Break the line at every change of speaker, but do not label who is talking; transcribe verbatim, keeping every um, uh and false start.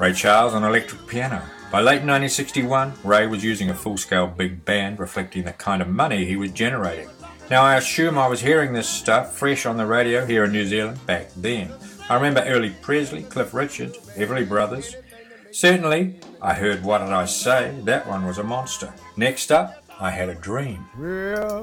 Ray Charles on electric piano. By late nineteen sixty-one, Ray was using a full-scale big band, reflecting the kind of money he was generating. Now, I assume I was hearing this stuff fresh on the radio here in New Zealand back then. I remember early Presley, Cliff Richard, Everly Brothers. Certainly, I heard What Did I Say? That one was a monster. Next up, I Had a Dream.
Well,